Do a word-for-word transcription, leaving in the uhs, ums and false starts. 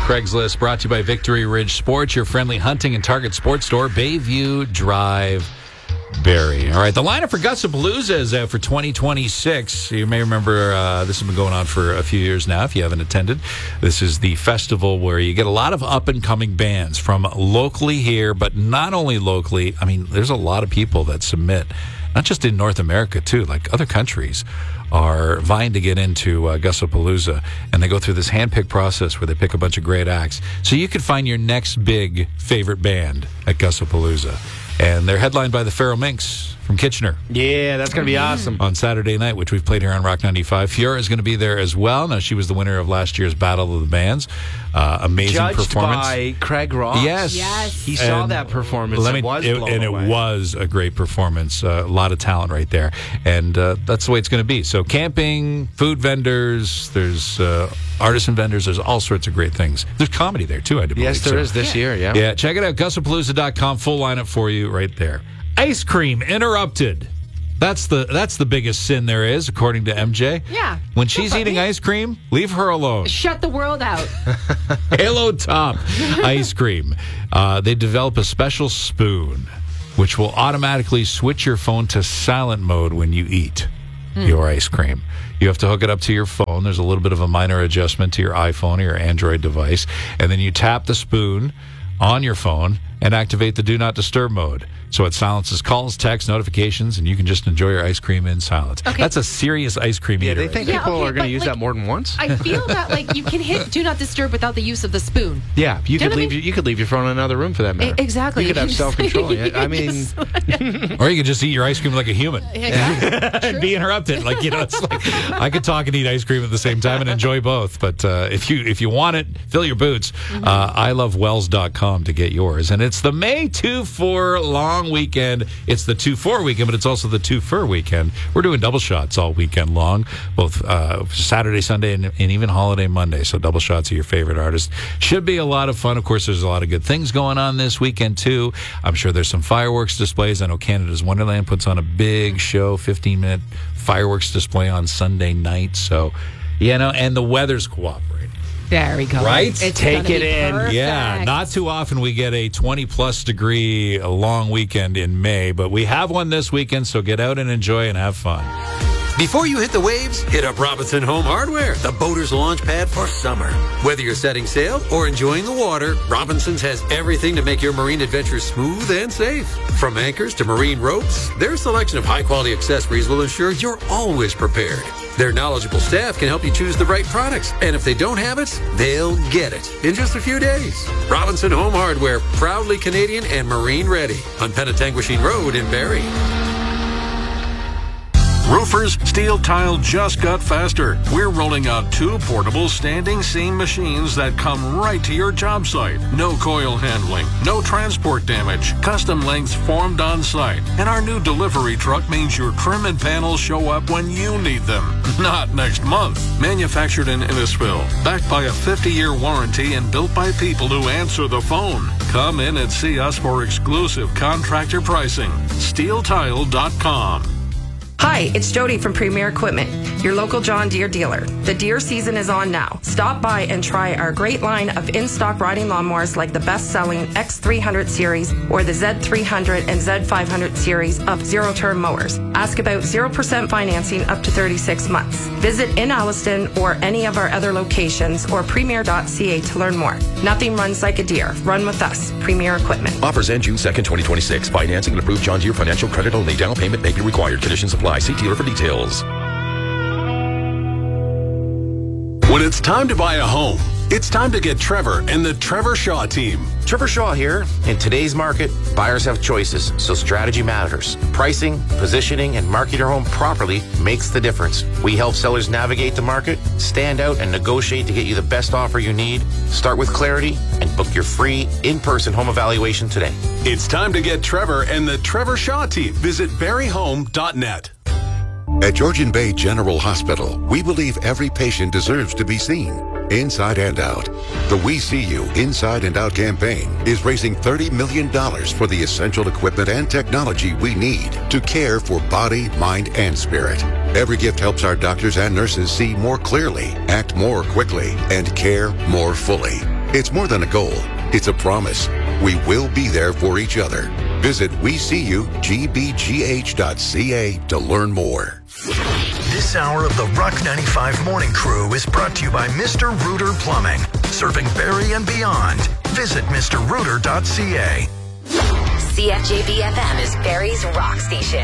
Craigslist, brought to you by Victory Ridge Sports, your friendly hunting and target sports store, Bayview Drive, Barrie. All right, the lineup for Gussapalooza is out for twenty twenty-six. You may remember uh, this has been going on for a few years now if you haven't attended. This is the festival where you get a lot of up-and-coming bands from locally here, but not only locally. I mean, there's a lot of people that submit, not just in North America, too, like other countries are vying to get into uh, Gussapalooza, and they go through this hand-pick process where they pick a bunch of great acts. So you could find your next big favorite band at Gussapalooza. And they're headlined by the Feral Minx from Kitchener. Yeah, that's going to be awesome. On Saturday night, which we've played here on Rock ninety-five. Fiora is going to be there as well. Now, she was the winner of last year's Battle of the Bands. Uh, amazing Judged performance. by Craig Ross. Yes. Yes. He saw And that performance. Let me, it was it, blown and away. it was a great performance. Uh, a lot of talent right there. And uh, that's the way it's going to be. So camping, food vendors, there's uh, artisan vendors, there's all sorts of great things. There's comedy there, too, I do believe. Yes, there so. is this year, yeah. Yeah, check it out, gussapalooza dot com. Full lineup for you right there. Ice cream interrupted. That's the that's the biggest sin there is, according to M J. Yeah. When she's But eating me- ice cream, leave her alone. Shut the world out. Halo Top ice cream. Uh, they develop a special spoon which will automatically switch your phone to silent mode when you eat mm. your ice cream. You have to hook it up to your phone. There's a little bit of a minor adjustment to your iPhone or your Android device. And then you tap the spoon on your phone and activate the Do Not Disturb mode. So it silences calls, texts, notifications, and you can just enjoy your ice cream in silence. Okay. That's a serious ice cream Yeah, eater. they think Yeah, people okay, are going but, to use like, that more than once. I feel that like you can hit Do Not Disturb without the use of the spoon. Yeah, you Do you could know leave what I mean? you could leave your phone in another room for that matter. E- exactly. You could have You self just- control. you I mean, just- Or you could just eat your ice cream like a human. Yeah, and be interrupted. Like, you know, it's like I could talk and eat ice cream at the same time and enjoy both. But uh, if you if you want it, fill your boots. Mm-hmm. Uh, I love wells dot com to get yours. And it's the May two four long weekend. It's the two four weekend, but it's also the two fur weekend. We're doing double shots all weekend long, both uh, Saturday, Sunday, and, and even holiday Monday. So double shots of your favorite artist. Should be a lot of fun. Of course, there's a lot of good things going on this weekend, too. I'm sure there's some fireworks displays. I know Canada's Wonderland puts on a big show, fifteen-minute fireworks display on Sunday night. So, you know, and the weather's cooperating. There we go. Right? It's Take gonna it be in. perfect. Yeah, not too often we get a twenty-plus degree long weekend in May, but we have one this weekend, so get out and enjoy and have fun. Before you hit the waves, hit up Robinson Home Hardware, the boater's launch pad for summer. Whether you're setting sail or enjoying the water, Robinson's has everything to make your marine adventure smooth and safe. From anchors to marine ropes, their selection of high-quality accessories will ensure you're always prepared. Their knowledgeable staff can help you choose the right products, and if they don't have it, they'll get it in just a few days. Robinson Home Hardware, proudly Canadian and marine ready on Penetanguishene Road in Barrie. Roofers, steel tile just got faster. We're rolling out two portable standing seam machines that come right to your job site. No coil handling, no transport damage, custom lengths formed on site. And our new delivery truck means your trim and panels show up when you need them, not next month. Manufactured in Innisfil, backed by a fifty-year warranty and built by people who answer the phone. Come in and see us for exclusive contractor pricing. steel tile dot com. Hi, it's Jody from Premier Equipment, your local John Deere dealer. The deer season is on now. Stop by and try our great line of in-stock riding lawnmowers like the best-selling X three hundred series or the Z three hundred and Z five hundred series of zero-turn mowers. Ask about zero percent financing up to thirty-six months. Visit in Alliston or any of our other locations or premier dot c a to learn more. Nothing runs like a deer. Run with us, Premier Equipment. Offers end June second, twenty twenty-six. Financing and approved John Deere financial credit only. Down payment may be required. Conditions apply. See dealer for details. When it's time to buy a home, it's time to get Trevor and the Trevor Shaw team. Trevor Shaw here. In today's market, buyers have choices, so strategy matters. Pricing, positioning, and marketing your home properly makes the difference. We help sellers navigate the market, stand out, and negotiate to get you the best offer you need. Start with clarity and book your free in-person home evaluation today. It's time to get Trevor and the Trevor Shaw team. Visit barrie home dot net. At Georgian Bay General Hospital, we believe every patient deserves to be seen, inside and out. The We See You Inside and Out campaign is raising thirty million dollars for the essential equipment and technology we need to care for body, mind, and spirit. Every gift helps our doctors and nurses see more clearly, act more quickly, and care more fully. It's more than a goal. It's a promise. We will be there for each other. Visit we see you g b g h dot c a to learn more. This hour of the Rock ninety-five Morning Crew is brought to you by Mister Rooter Plumbing, serving Barrie and beyond. Visit mr rooter dot c a. C F J B F M is Barrie's rock station.